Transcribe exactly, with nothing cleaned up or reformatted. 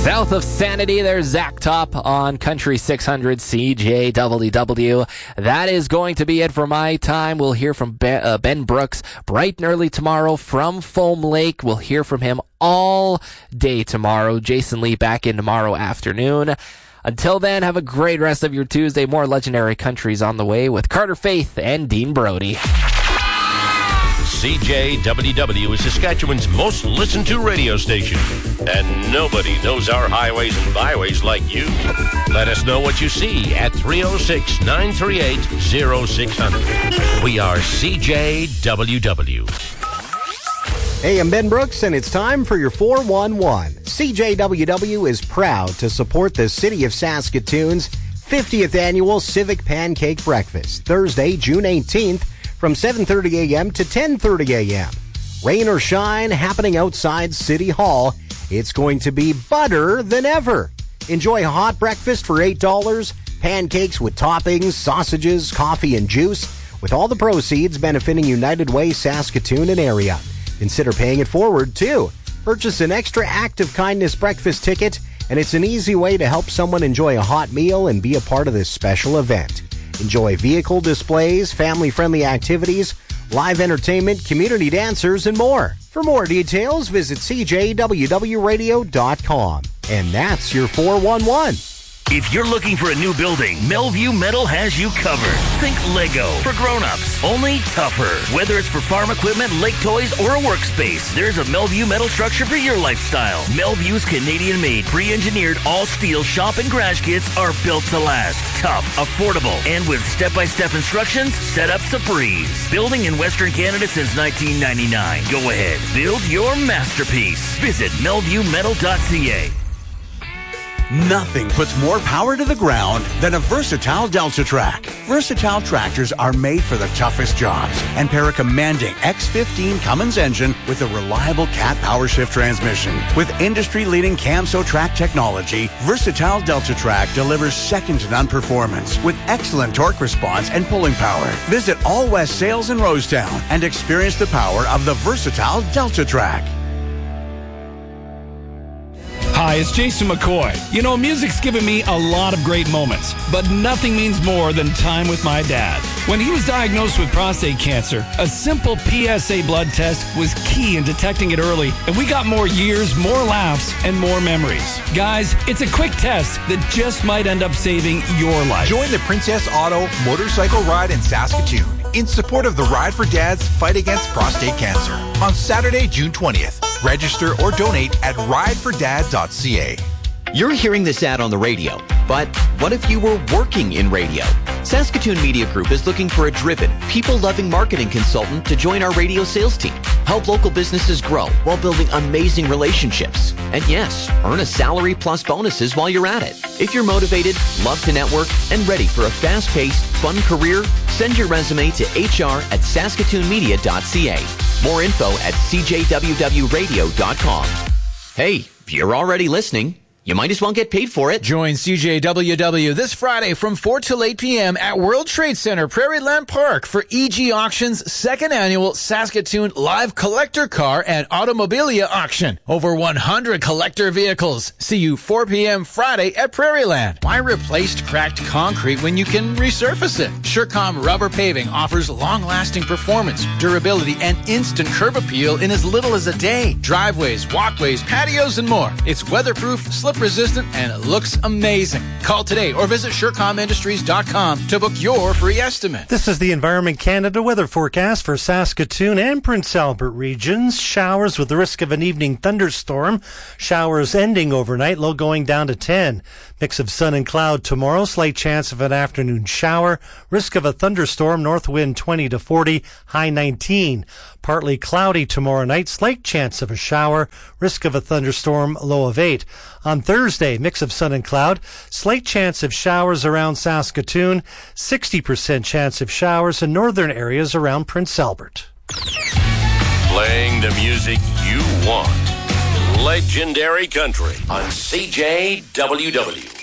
South of Sanity, there's Zach Top on Country six hundred C J W W. That is going to be it for my time. We'll hear from Ben, uh, Ben Brooks bright and early tomorrow from Foam Lake. We'll hear from him all day tomorrow. Jason Lee back in tomorrow afternoon. Until then, have a great rest of your Tuesday. More legendary countries on the way with Carter Faith and Dean Brody. C J W W is Saskatchewan's most listened to radio station, and nobody knows our highways and byways like you. Let us know what you see at three oh six, nine three eight, oh six hundred. We are C J W W. Hey, I'm Ben Brooks, and it's time for your four one one. C J W W is proud to support the City of Saskatoon's fiftieth Annual Civic Pancake Breakfast, Thursday, June eighteenth, from seven thirty a.m. to ten thirty a.m. Rain or shine, happening outside City Hall. It's going to be butter than ever. Enjoy a hot breakfast for eight dollars, pancakes with toppings, sausages, coffee, and juice, with all the proceeds benefiting United Way Saskatoon and area. Consider paying it forward, too. Purchase an extra act of kindness breakfast ticket, and it's an easy way to help someone enjoy a hot meal and be a part of this special event. Enjoy vehicle displays, family-friendly activities, live entertainment, community dancers, and more. For more details, visit c j w w radio dot com. And that's your four one one. If you're looking for a new building, Melview Metal has you covered. Think Lego for grown-ups, only tougher. Whether it's for farm equipment, lake toys, or a workspace, there's a Melview Metal structure for your lifestyle. Melview's Canadian-made, pre-engineered, all-steel shop and garage kits are built to last. Tough, affordable, and with step-by-step instructions, setup's a breeze. Building in Western Canada since nineteen ninety-nine. Go ahead, build your masterpiece. Visit melview metal dot c a. Nothing puts more power to the ground than a Versatile Delta-Trac. Versatile tractors are made for the toughest jobs and pair a commanding X fifteen Cummins engine with a reliable Cat Power Shift transmission. With industry-leading Camso-Trac technology, Versatile Delta-Trac delivers second-to-none performance with excellent torque response and pulling power. Visit All West Sales in Rosetown and experience the power of the Versatile Delta-Trac. Hi, it's Jason McCoy. You know, music's given me a lot of great moments, but nothing means more than time with my dad. When he was diagnosed with prostate cancer, a simple P S A blood test was key in detecting it early, and we got more years, more laughs, and more memories. Guys, it's a quick test that just might end up saving your life. Join the Princess Auto Motorcycle Ride in Saskatoon in support of the Ride for Dad's fight against prostate cancer on Saturday, June twentieth. Register or donate at ride for dad dot c a. You're hearing this ad on the radio, but what if you were working in radio? Saskatoon Media Group is looking for a driven, people-loving marketing consultant to join our radio sales team. Help local businesses grow while building amazing relationships. And yes, earn a salary plus bonuses while you're at it. If you're motivated, love to network, and ready for a fast-paced, fun career, send your resume to h r at saskatoon media dot c a. More info at c j w w radio dot com. Hey, if you're already listening, you might as well get paid for it. Join C J W W this Friday from four till eight p.m. at World Trade Center, Prairie Land Park for E G Auction's second annual Saskatoon Live Collector Car and Automobilia Auction. Over one hundred collector vehicles. See you four p.m. Friday at Prairie Land. Why replace cracked concrete when you can resurface it? Surecom Rubber Paving offers long-lasting performance, durability, and instant curb appeal in as little as a day. Driveways, walkways, patios, and more. It's weatherproof, slip resistant, and it looks amazing. Call today or visit surecom industries dot com to book your free estimate. This is the Environment Canada weather forecast for Saskatoon and Prince Albert regions. Showers with the risk of an evening thunderstorm. Showers ending overnight, low going down to ten. Mix of sun and cloud tomorrow. Slight chance of an afternoon shower. Risk of a thunderstorm. North wind twenty to forty. High nineteen. Partly cloudy tomorrow night. Slight chance of a shower. Risk of a thunderstorm. Low of eight. On Thursday, mix of sun and cloud. Slight chance of showers around Saskatoon. sixty percent chance of showers in northern areas around Prince Albert. Playing the music you want. Legendary Country on C J W W.